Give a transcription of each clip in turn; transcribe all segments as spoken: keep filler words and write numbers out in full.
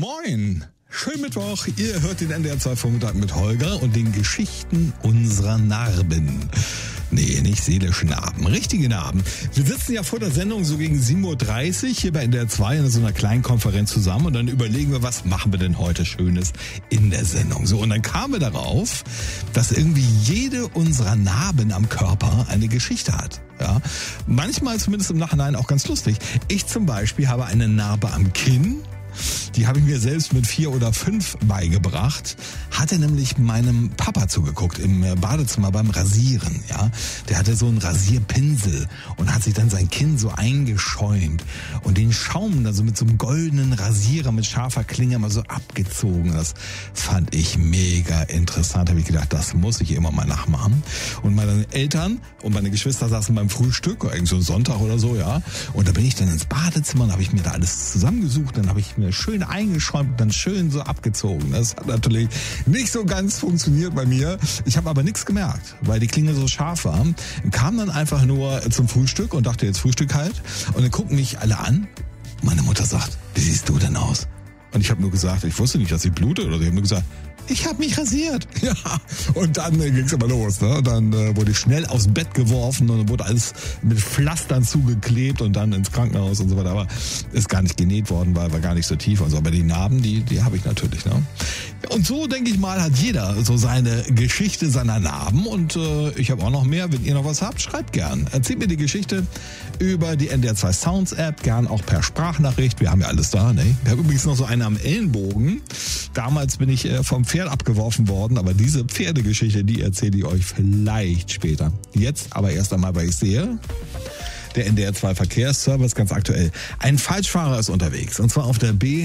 Moin! Schönen Mittwoch, ihr hört den N D R zwei Vormittag mit Holger und den Geschichten unserer Narben. Nee, nicht seelische Narben, richtige Narben. Wir sitzen ja vor der Sendung so gegen sieben Uhr dreißig hier bei N D R zwei in so einer kleinen Konferenz zusammen und dann überlegen wir, was machen wir denn heute Schönes in der Sendung. So, und dann kamen wir darauf, dass irgendwie jede unserer Narben am Körper eine Geschichte hat. Ja, manchmal zumindest im Nachhinein auch ganz lustig. Ich zum Beispiel habe eine Narbe am Kinn. Die habe ich mir selbst mit vier oder fünf beigebracht. Hatte nämlich meinem Papa zugeguckt im Badezimmer beim Rasieren. Ja, der hatte so einen Rasierpinsel und hat sich dann sein Kinn so eingeschäumt und den Schaum dann so mit so einem goldenen Rasierer mit scharfer Klinge mal so abgezogen. Das fand ich mega interessant. Habe ich gedacht, das muss ich immer mal nachmachen. Und meine Eltern und meine Geschwister saßen beim Frühstück, irgendwie so Sonntag oder so, ja. Und da bin ich dann ins Badezimmer und habe ich mir da alles zusammengesucht. Dann habe ich mir schön eingeschäumt und dann schön so abgezogen. Das hat natürlich nicht so ganz funktioniert bei mir. Ich habe aber nichts gemerkt, weil die Klinge so scharf war. Kam dann einfach nur zum Frühstück und dachte, jetzt Frühstück halt. Und dann gucken mich alle an. Meine Mutter sagt, wie siehst du denn aus? Und ich habe nur gesagt, ich wusste nicht, dass ich blute. Oder ich habe nur gesagt, ich habe mich rasiert. Ja, und dann äh, ging es aber los. Ne? Dann äh, wurde ich schnell aufs Bett geworfen und dann wurde alles mit Pflastern zugeklebt und dann ins Krankenhaus und so weiter. Aber ist gar nicht genäht worden, weil war gar nicht so tief. Also, aber die Narben, die, die habe ich natürlich. Ne? Und so, denke ich mal, hat jeder so seine Geschichte seiner Narben. Und äh, ich habe auch noch mehr. Wenn ihr noch was habt, schreibt gern. Erzählt mir die Geschichte über die N D R zwei Sounds App, gern auch per Sprachnachricht. Wir haben ja alles da. Ne? Wir haben übrigens noch so eine am Ellenbogen. Damals bin ich äh, vom Pferd abgeworfen worden, aber diese Pferdegeschichte, die erzähle ich euch vielleicht später. Jetzt aber erst einmal, weil ich sehe, der N D R zwei Verkehrsservice ganz aktuell. Ein Falschfahrer ist unterwegs und zwar auf der B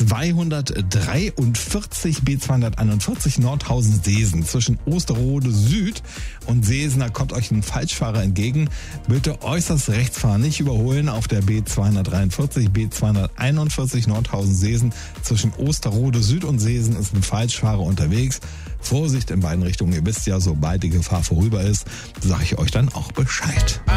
zweihundertdreiundvierzig, B zweihunderteinundvierzig Nordhausen-Seesen zwischen Osterode Süd und Seesen. Da kommt euch ein Falschfahrer entgegen. Bitte äußerst rechts fahren, nicht überholen auf der B zweihundertdreiundvierzig, B zweihunderteinundvierzig Nordhausen-Seesen zwischen Osterode Süd und Seesen ist ein Falschfahrer unterwegs. Vorsicht in beiden Richtungen. Ihr wisst ja, sobald die Gefahr vorüber ist, sage ich euch dann auch Bescheid.